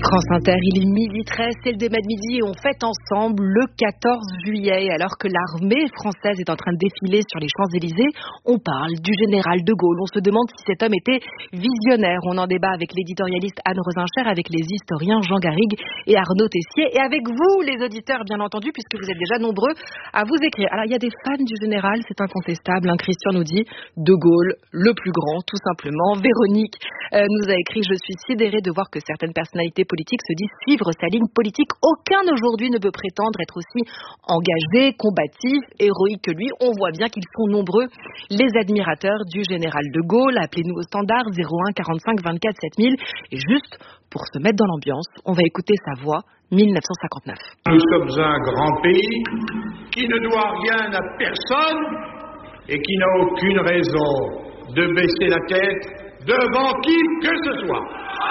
France Inter, il est 12h13, c'est le débat de midi et on fête ensemble le 14 juillet. Alors que l'armée française est en train de défiler sur les Champs-Élysées, on parle du général de Gaulle. On se demande si cet homme était visionnaire. On en débat avec l'éditorialiste Anne Rosencher, avec les historiens Jean Garrigue et Arnaud Tessier. Et avec vous, les auditeurs, bien entendu, puisque vous êtes déjà nombreux à vous écrire. Alors, il y a des fans du général, c'est incontestable. Christian nous dit de Gaulle, le plus grand, tout simplement. Véronique nous a écrit « Je suis sidérée de voir que certaines personnalités politiques se disent suivre sa ligne politique. Aucun aujourd'hui ne peut prétendre être aussi engagé, combatif, héroïque que lui. On voit bien qu'ils sont nombreux, les admirateurs du général de Gaulle. Appelez-nous au standard 01 45 24 7000. Et juste pour se mettre dans l'ambiance, on va écouter sa voix, 1959. Nous sommes un grand pays qui ne doit rien à personne et qui n'a aucune raison de baisser la tête devant qui que ce soit.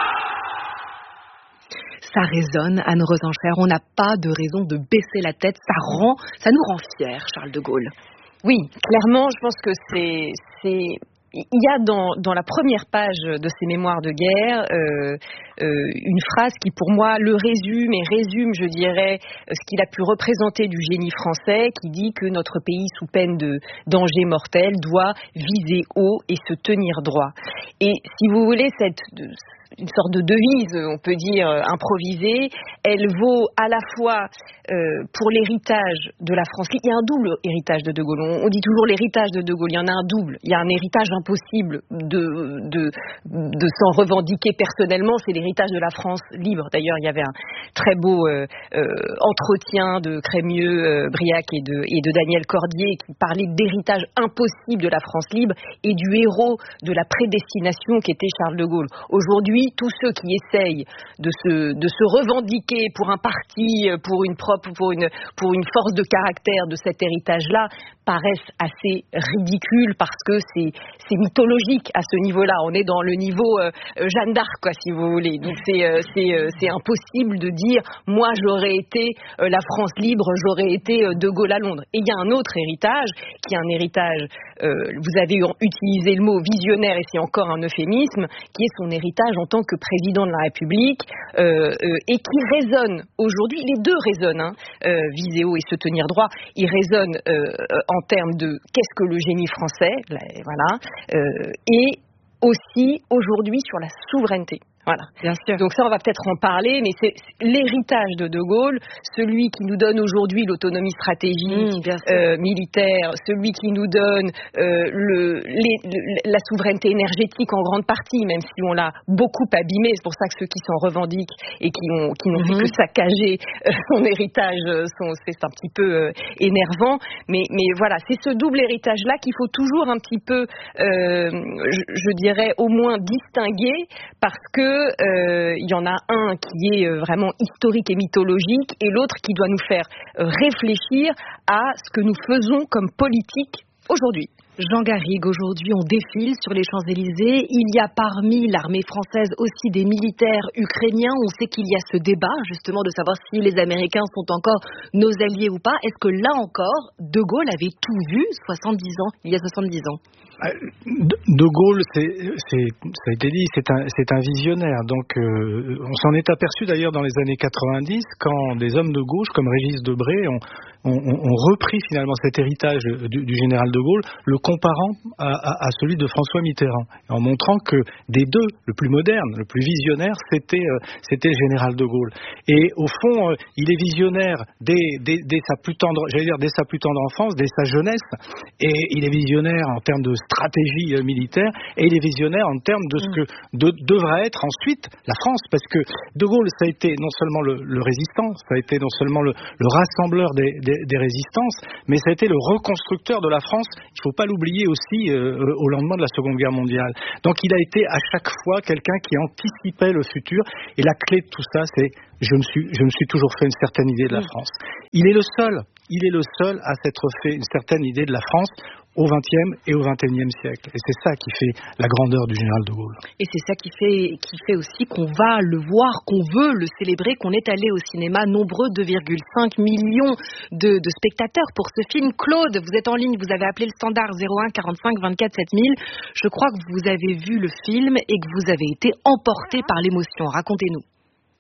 Ça résonne, Anne Rosencher. On n'a pas de raison de baisser la tête. Ça nous rend fiers, Charles de Gaulle. Oui, clairement, je pense que il y a dans la première page de ses mémoires de guerre une phrase qui pour moi le résume, je dirais, ce qu'il a pu représenter du génie français, qui dit que notre pays, sous peine de danger mortel, doit viser haut et se tenir droit. Et si vous voulez, une sorte de devise, on peut dire, improvisée, elle vaut à la fois pour l'héritage de la France. Il y a un double héritage de Gaulle. On dit toujours l'héritage de Gaulle, il y en a un double. Il y a un héritage impossible de s'en revendiquer personnellement, c'est l'héritage de la France libre. D'ailleurs, il y avait un très beau entretien de Crémieux, Briac et de Daniel Cordier qui parlait d'héritage impossible de la France libre et du héros de la prédestination qui était Charles de Gaulle. Aujourd'hui, tous ceux qui essayent de se revendiquer pour un parti, pour une force de caractère de cet héritage-là, paraissent assez ridicules parce que c'est mythologique à ce niveau-là. On est dans le niveau Jeanne d'Arc, quoi, si vous voulez. Donc c'est impossible de dire moi j'aurais été la France libre, j'aurais été de Gaulle à Londres. Et il y a un autre héritage qui est un héritage, vous avez utilisé le mot visionnaire et c'est encore un euphémisme, qui est son héritage en tant que président de la République et qui résonne aujourd'hui, les deux résonnent, viser haut et se tenir droit, ils résonnent en termes de qu'est-ce que le génie français, et aussi aujourd'hui sur la souveraineté. Voilà. Bien sûr. Donc ça, on va peut-être en parler, mais c'est l'héritage de Gaulle, celui qui nous donne aujourd'hui l'autonomie stratégique militaire, celui qui nous donne la souveraineté énergétique en grande partie, même si on l'a beaucoup abîmé. C'est pour ça que ceux qui s'en revendiquent et qui n'ont fait que saccager son héritage, c'est un petit peu énervant. Mais voilà, c'est ce double héritage-là qu'il faut toujours un petit peu, je dirais, au moins distinguer, parce que il y en a un qui est vraiment historique et mythologique et l'autre qui doit nous faire réfléchir à ce que nous faisons comme politique aujourd'hui. Jean Garrigue, aujourd'hui on défile sur les Champs-Élysées. Il y a parmi l'armée française aussi des militaires ukrainiens. On sait qu'il y a ce débat justement de savoir si les Américains sont encore nos alliés ou pas. Est-ce que là encore, De Gaulle avait tout vu il y a 70 ans? De Gaulle, ça a été dit, c'est un visionnaire. Donc, on s'en est aperçu d'ailleurs dans les années 90 quand des hommes de gauche comme Régis Debray ont repris finalement cet héritage du général de Gaulle, le comparant à celui de François Mitterrand, en montrant que des deux, le plus moderne, le plus visionnaire, c'était le général de Gaulle. Et au fond, il est visionnaire dès sa plus tendre enfance, dès sa jeunesse, et il est visionnaire en termes de stratégie militaire, et il est visionnaire en termes de ce que devra être ensuite la France, parce que De Gaulle, ça a été non seulement le résistant, ça a été non seulement le rassembleur des résistances, mais ça a été le reconstructeur de la France, il ne faut pas l'oublier aussi, au lendemain de la Seconde Guerre mondiale. Donc il a été à chaque fois quelqu'un qui anticipait le futur, et la clé de tout ça, c'est je me suis toujours fait une certaine idée de la France. Il est le seul à s'être fait une certaine idée de la France au XXe et au XXIe siècle. Et c'est ça qui fait la grandeur du général de Gaulle. Et c'est ça qui fait aussi qu'on va le voir, qu'on veut le célébrer, qu'on est allé au cinéma nombreux, 2,5 millions de spectateurs pour ce film. Claude, vous êtes en ligne, vous avez appelé le standard 01 45 24 7000. Je crois que vous avez vu le film et que vous avez été emporté par l'émotion. Racontez-nous.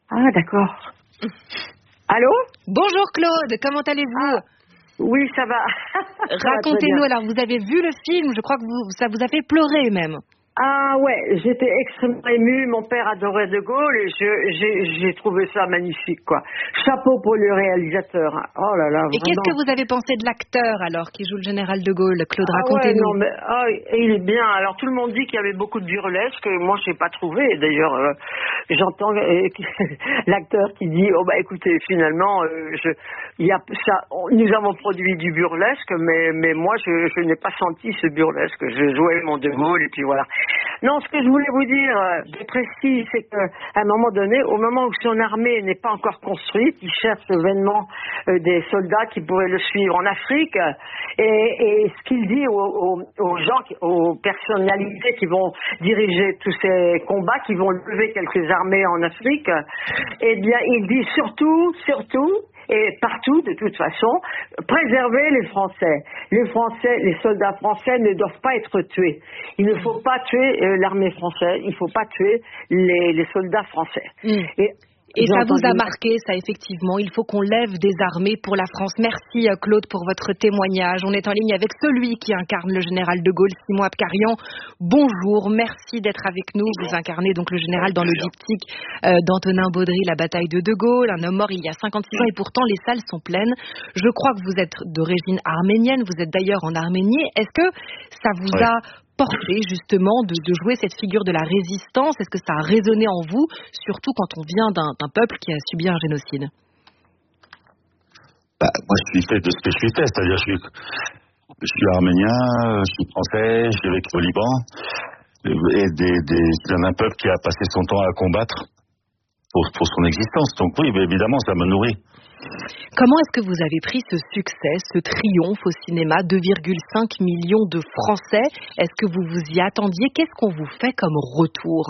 Ah, d'accord. Allô? Bonjour Claude, comment allez-vous? Oui, ça va. Racontez-nous, alors vous avez vu le film, je crois que ça vous a fait pleurer même. Ah ouais, j'étais extrêmement émue, mon père adorait De Gaulle et j'ai trouvé ça magnifique, quoi. Chapeau pour le réalisateur. Oh là là, vraiment. Et qu'est-ce que vous avez pensé de l'acteur alors qui joue le général De Gaulle? Claude, racontez-nous. Non, mais il est bien. Alors tout le monde dit qu'il y avait beaucoup de burlesque, moi je n'ai pas trouvé. D'ailleurs, j'entends l'acteur qui dit oh bah écoutez, finalement nous avons produit du burlesque, mais moi je n'ai pas senti ce burlesque. Je jouais mon De Gaulle et puis voilà. Non, ce que je voulais vous dire de précis, c'est qu'à un moment donné, au moment où son armée n'est pas encore construite, il cherche vainement des soldats qui pourraient le suivre en Afrique. Et ce qu'il dit aux gens, aux personnalités qui vont diriger tous ces combats, qui vont lever quelques armées en Afrique, eh bien, il dit surtout, et partout, de toute façon, préserver les Français. Les soldats français ne doivent pas être tués. Il ne faut pas tuer l'armée française, il ne faut pas tuer les soldats français. Et ça vous a marqué, ça, effectivement. Il faut qu'on lève des armées pour la France. Merci, Claude, pour votre témoignage. On est en ligne avec celui qui incarne le général de Gaulle, Simon Abkarian. Bonjour, merci d'être avec nous. Vous incarnez donc le général dans le diptyque d'Antonin Baudry, La bataille de Gaulle, un homme mort il y a 56 ans, et pourtant les salles sont pleines. Je crois que vous êtes d'origine arménienne, vous êtes d'ailleurs en Arménie. Est-ce que ça vous a porté justement de jouer cette figure de la résistance? Est-ce que ça a résonné en vous, surtout quand on vient d'un peuple qui a subi un génocide? Moi je suis fait de ce que je suis fait, c'est-à-dire je suis arménien, je suis français, j'ai vécu au Liban, et d'un peuple qui a passé son temps à combattre pour son existence. Donc oui, évidemment, ça me nourrit. Comment est-ce que vous avez pris ce succès, ce triomphe au cinéma, 2,5 millions de Français? Est-ce que vous vous y attendiez? Qu'est-ce qu'on vous fait comme retour?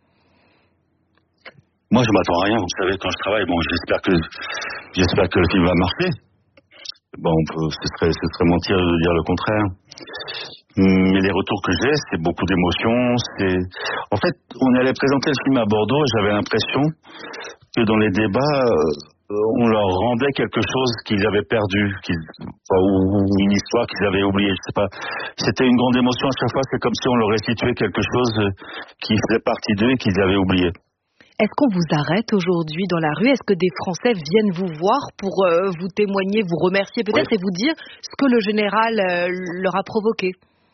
Moi, je m'attends à rien. Vous savez, quand je travaille, j'espère que le film va marcher. Ce serait mentir de dire le contraire. Mais les retours que j'ai, c'est beaucoup d'émotions. En fait, on allait présenter le film à Bordeaux et j'avais l'impression que dans les débats, on leur rendait quelque chose qu'ils avaient perdu, ou une histoire qu'ils avaient oubliée, je sais pas. C'était une grande émotion à chaque fois, c'est comme si on leur restituait quelque chose qui faisait partie d'eux et qu'ils avaient oublié. Est-ce qu'on vous arrête aujourd'hui dans la rue? Est-ce que des Français viennent vous voir pour vous témoigner, vous remercier peut-être et vous dire ce que le général leur a provoqué?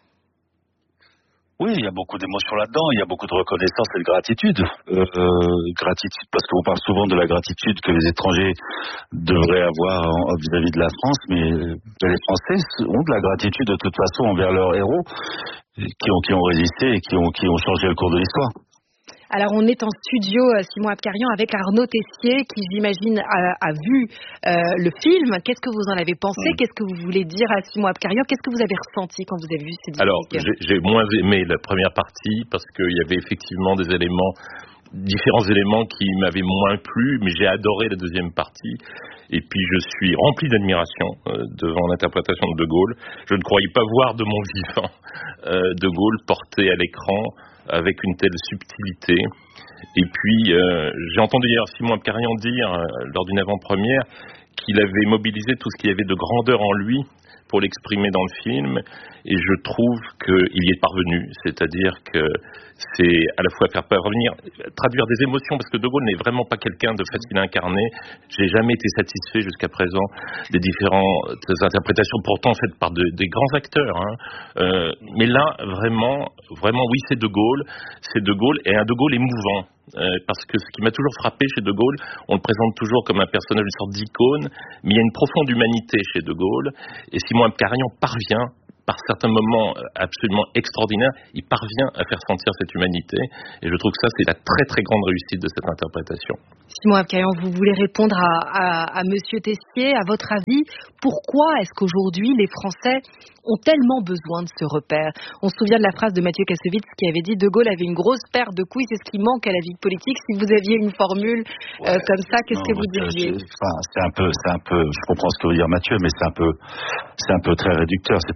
Oui, il y a beaucoup d'émotions là-dedans, il y a beaucoup de reconnaissance et de gratitude. Gratitude, parce qu'on parle souvent de la gratitude que les étrangers devraient avoir vis-à-vis de la France, mais les Français ont de la gratitude de toute façon envers leurs héros qui ont résisté et qui ont changé le cours de l'histoire. Alors on est en studio, Simon Abkarian, avec Arnaud Tessier qui, j'imagine, a vu le film. Qu'est-ce que vous en avez pensé? Qu'est-ce que vous voulez dire à Simon Abkarian? Qu'est-ce que vous avez ressenti quand vous avez vu ces Alors, j'ai moins aimé la première partie parce qu'il y avait effectivement différents éléments qui m'avaient moins plu, mais j'ai adoré la deuxième partie. Et puis je suis rempli d'admiration devant l'interprétation de Gaulle. Je ne croyais pas voir de mon vivant De Gaulle porté à l'écran avec une telle subtilité. Et puis j'ai entendu hier Simon Abkarian dire lors d'une avant-première qu'il avait mobilisé tout ce qu'il y avait de grandeur en lui pour l'exprimer dans le film, et je trouve qu'il y est parvenu, c'est-à-dire que c'est à la fois faire traduire des émotions, parce que De Gaulle n'est vraiment pas quelqu'un de facile à incarner. J'ai jamais été satisfait jusqu'à présent des différentes interprétations, pourtant faites par des grands acteurs, mais là, vraiment, oui, c'est De Gaulle, et un De Gaulle émouvant. Parce que ce qui m'a toujours frappé chez De Gaulle, on le présente toujours comme un personnage, une sorte d'icône, mais il y a une profonde humanité chez De Gaulle, et Simon Abkarian parvient, par certains moments absolument extraordinaires, il parvient à faire sentir cette humanité, et je trouve que ça, c'est la très très grande réussite de cette interprétation. Simon Abkarian, vous voulez répondre à Monsieur Tessier, à votre avis, pourquoi est-ce qu'aujourd'hui les Français ont tellement besoin de ce repère? On se souvient de la phrase de Mathieu Kassovitz qui avait dit « De Gaulle avait une grosse paire de couilles, c'est ce qui manque à la vie politique ». Si vous aviez une formule comme ça, qu'est-ce que vous diriez? C'est un peu, je comprends ce que veut dire Mathieu, mais c'est un peu très réducteur. C'est pas une question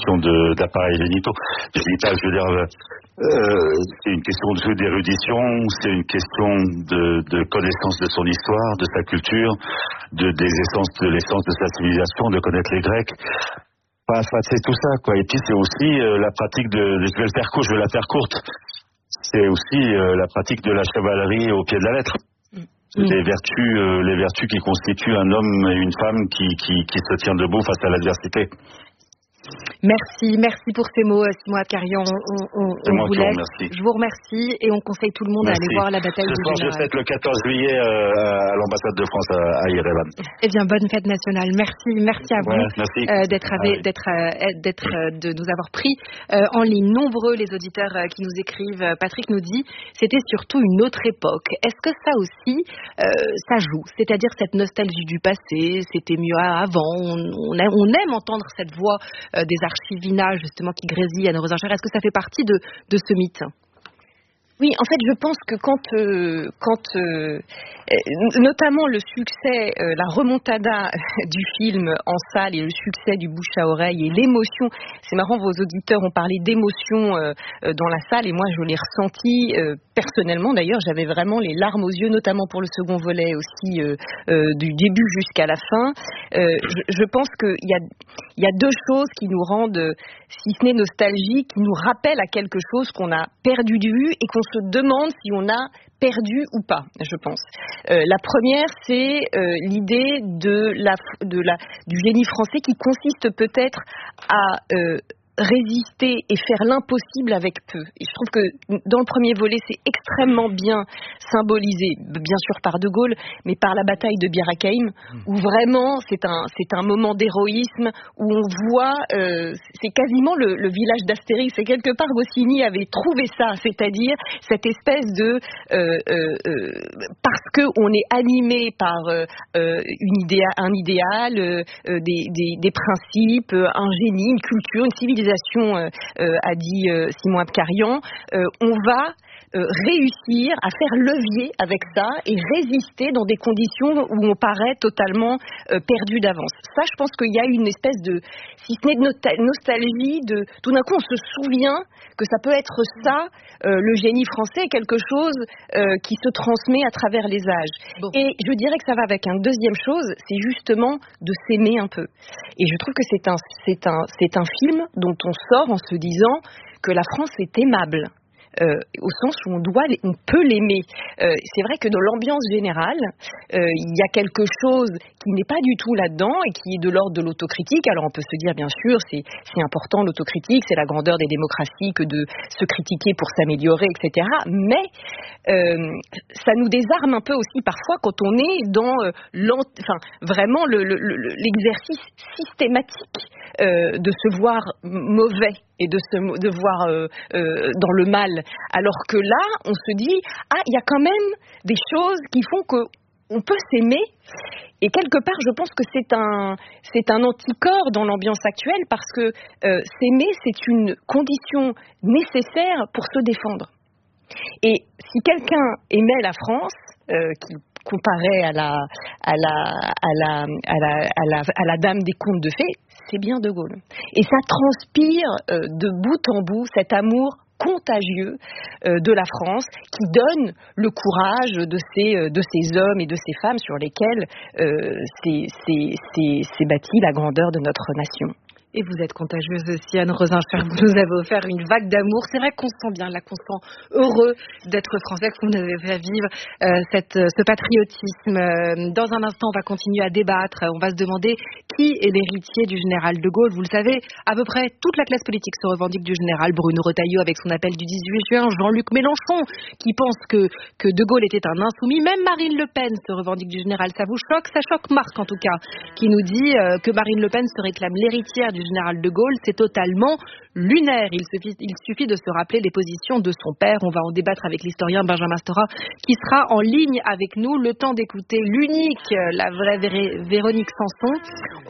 question d'appareils génitaux. Je veux dire, c'est une question d'érudition, c'est une question de connaissance de son histoire, de sa culture, de l'essence de sa civilisation, de connaître les Grecs. Enfin, c'est tout ça, quoi. Et puis c'est aussi la pratique je vais la faire courte. C'est aussi la pratique de la chevalerie au pied de la lettre. Les vertus qui constituent un homme et une femme qui se tient debout face à l'adversité. Merci pour ces mots, Simon Abkarian. On vous laisse. Je vous remercie et on conseille tout le monde à aller voir la bataille du général. Je fête le 14 juillet à l'ambassade de France à Yerevan. Eh bien, bonne fête nationale. Merci à vous de nous avoir pris en ligne. Nombreux les auditeurs qui nous écrivent. Patrick nous dit, c'était surtout une autre époque. Est-ce que ça aussi, ça joue? C'est-à-dire cette nostalgie du passé, c'était mieux avant. On aime entendre cette voix des archivina justement qui grésillent à nos enchères. Est-ce que ça fait partie de ce mythe? Oui, en fait, je pense que quand notamment le succès, la remontada du film en salle et le succès du bouche à oreille et l'émotion, c'est marrant, vos auditeurs ont parlé d'émotion dans la salle et moi je l'ai ressenti personnellement. D'ailleurs, j'avais vraiment les larmes aux yeux, notamment pour le second volet aussi, du début jusqu'à la fin. Je pense qu'il y a deux choses qui nous rendent, si ce n'est nostalgiques, qui nous rappellent à quelque chose qu'on a perdu de vue et qu'on se demande si on a perdu ou pas, je pense. La première, c'est l'idée du génie français qui consiste peut-être à résister et faire l'impossible avec peu. Et je trouve que dans le premier volet, c'est extrêmement bien symbolisé, bien sûr par De Gaulle, mais par la bataille de Bir Hakeim, où vraiment c'est un moment d'héroïsme, où on voit, c'est quasiment le village d'Astérix. Et quelque part, Goscinny avait trouvé ça, c'est-à-dire cette espèce de parce que on est animé par un idéal, des principes, un génie, une culture, une civilisation, a dit Simon Abkarian, on va réussir à faire levier avec ça et résister dans des conditions où on paraît totalement perdu d'avance. Ça, je pense qu'il y a une espèce de, si ce n'est de nostalgie, tout d'un coup on se souvient que ça peut être ça, le génie français, quelque chose qui se transmet à travers les âges. Bon. Et je dirais que ça va avec une deuxième chose, c'est justement de s'aimer un peu. Et je trouve que c'est un film dont on sort en se disant que la France est aimable. Au sens où on peut l'aimer. C'est vrai que dans l'ambiance générale, il y a quelque chose qui n'est pas du tout là-dedans et qui est de l'ordre de l'autocritique. Alors on peut se dire, bien sûr, c'est important l'autocritique, c'est la grandeur des démocraties que de se critiquer pour s'améliorer, etc. Mais ça nous désarme un peu aussi parfois quand on est dans vraiment l'exercice systématique de se voir mauvais et de voir dans le mal. Alors que là, on se dit, il y a quand même des choses qui font qu'on peut s'aimer. Et quelque part, je pense que c'est un anticorps dans l'ambiance actuelle parce que s'aimer, c'est une condition nécessaire pour se défendre. Et si quelqu'un aimait la France, qu'il comparait à la dame des contes de fées, c'est bien De Gaulle. Et ça transpire de bout en bout cet amour contagieux de la France qui donne le courage de ces hommes et de ces femmes sur lesquels s'est bâtie la grandeur de notre nation. Et vous êtes contagieuse aussi, Anne Rosencher. Vous nous avez offert une vague d'amour. C'est vrai qu'on se sent bien, là, qu'on se sent heureux d'être français, que vous nous avez fait vivre ce patriotisme. Dans un instant, on va continuer à débattre. On va se demander qui est l'héritier du général de Gaulle. Vous le savez, à peu près toute la classe politique se revendique du général. Bruno Retailleau avec son appel du 18 juin, Jean-Luc Mélenchon qui pense que de Gaulle était un insoumis. Même Marine Le Pen se revendique du général. Ça vous choque? Ça choque Marc, en tout cas, qui nous dit que Marine Le Pen se réclame l'héritière du général de Gaulle. C'est totalement lunaire. Il suffit de se rappeler les positions de son père. On va en débattre avec l'historien Benjamin Stora qui sera en ligne avec nous. Le temps d'écouter l'unique, la vraie Véronique Sanson.